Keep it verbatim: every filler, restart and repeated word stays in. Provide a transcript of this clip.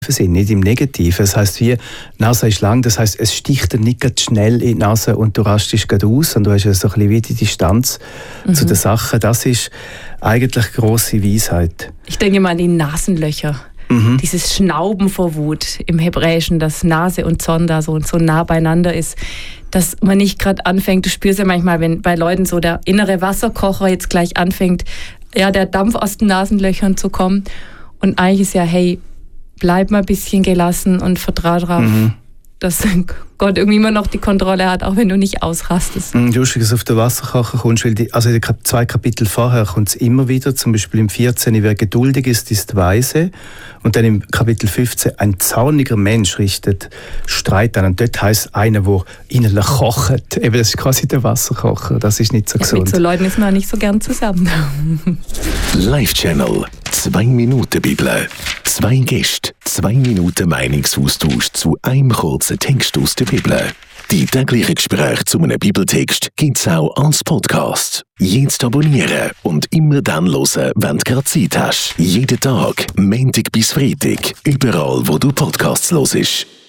Sinn, nicht im Negativen. Das heisst, wie, die Nase ist lang, das heisst, es sticht dir nicht schnell in die Nase und du rastest gerade aus und du hast so ein bisschen wie die Distanz mhm. zu den Sachen. Das ist eigentlich grosse Weisheit. Ich denke mal an die Nasenlöcher. Mhm. Dieses Schnauben vor Wut im Hebräischen, dass Nase und Zorn da so, so nah beieinander ist, dass man nicht gerade anfängt, du spürst ja manchmal, wenn bei Leuten so der innere Wasserkocher jetzt gleich anfängt, ja, der Dampf aus den Nasenlöchern zu kommen. Und eigentlich ist ja, hey, bleib mal ein bisschen gelassen und vertrau drauf, mhm. dass Gott irgendwie immer noch die Kontrolle hat, auch wenn du nicht ausrastest. Mhm, lustig, dass du auf den Wasserkocher kommst, weil die, also in den zwei Kapitel vorher kommt es immer wieder, zum Beispiel im vierzehn, wer geduldig ist, ist weise. Und dann im Kapitel fünfzehn, ein zorniger Mensch richtet Streit an. Und dort heisst einer, der innerlich kocht. Eben, das ist quasi der Wasserkocher. Das ist nicht so ja, gesund. Mit so Leuten ist man nicht so gern zusammen. Live-Channel. Zwei Minuten Bibel. Zwei Gäste. Zwei Minuten Meinungsaustausch zu einem kurzen Text aus der Bibel. Die täglichen Gespräche zu einem Bibeltext gibt es auch als Podcast. Jetzt abonnieren und immer dann hören, wenn du gerade Zeit hast. Jeden Tag, Montag bis Freitag, überall wo du Podcasts hörst.